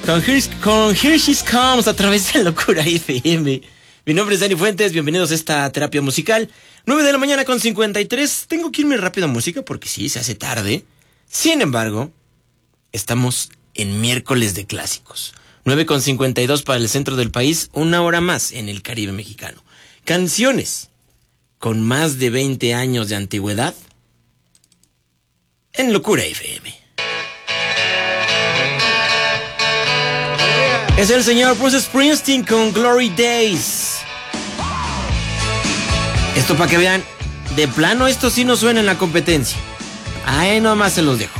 con Here She Comes a través de Locura FM. Mi nombre es Dani Fuentes, bienvenidos a esta terapia musical. 9 de la mañana con 53. Tengo que irme rápido a música porque sí, se hace tarde. Sin embargo, estamos en miércoles de clásicos. 9 con 52 para el centro del país, una hora más en el Caribe mexicano. Canciones con más de 20 años de antigüedad en Locura FM. Es el señor Bruce Springsteen con Glory Days. Esto para que vean, de plano esto sí no suena en la competencia. Ahí nomás se los dejo.